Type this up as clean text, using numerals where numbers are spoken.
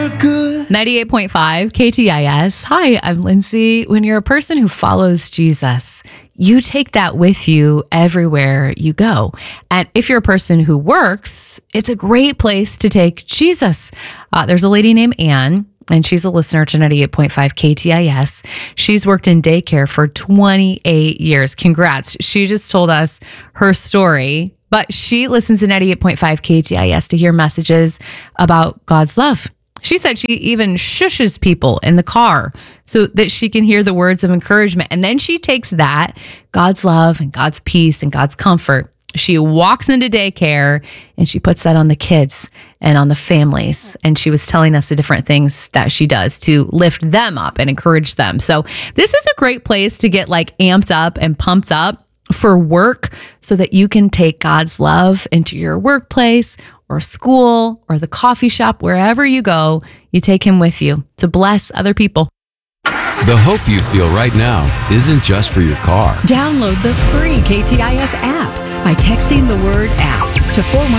good. 98.5 KTIS. Hi, I'm Lindsay. When you're a person who follows Jesus, you take that with you everywhere you go. And if you're a person who works, it's a great place to take Jesus. There's a lady named Anne, and she's a listener to 98.5 KTIS. She's worked in daycare for 28 years. Congrats. She just told us her story, but she listens to 98.5 KTIS to hear messages about God's love. She said she even shushes people in the car so that she can hear the words of encouragement. And then she takes that, God's love and God's peace and God's comfort. She walks into daycare and she puts that on the kids and on the families. And she was telling us the different things that she does to lift them up and encourage them. So this is a great place to get like amped up and pumped up for work so that you can take God's love into your workplace or school or the coffee shop, wherever you go, you take him with you to bless other people. The hope you feel right now isn't just for your car. Download the free KTIS app by texting the word app to 410